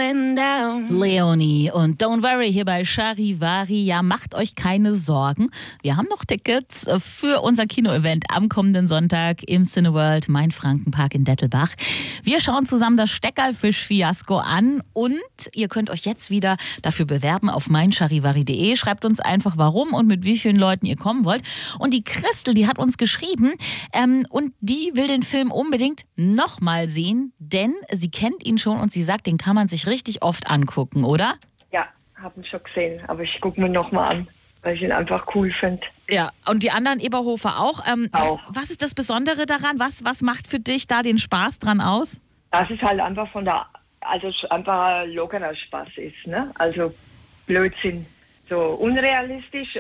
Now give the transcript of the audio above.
going down. Leonie und Don't Worry hier bei Charivari. Ja, macht euch keine Sorgen. Wir haben noch Tickets für unser Kino-Event am kommenden Sonntag im Cineworld Main-Franken-Park in Dettelbach. Wir schauen zusammen das Steckerlfisch-Fiasko an und ihr könnt euch jetzt wieder dafür bewerben auf meincharivari.de. Schreibt uns einfach, warum und mit wie vielen Leuten ihr kommen wollt. Und die Christel, die hat uns geschrieben und die will den Film unbedingt nochmal sehen, denn sie kennt ihn schon und sie sagt, den kann man sich richtig oft angucken, oder? Ja, habe ihn schon gesehen, aber ich gucke mir nochmal an, weil ich ihn einfach cool finde. Ja, und die anderen Eberhofer auch. Auch. Was ist das Besondere daran? Was macht für dich da den Spaß dran aus? Das ist halt einfach einfach ein lockerer Spaß ist, ne? Also Blödsinn. So unrealistisch,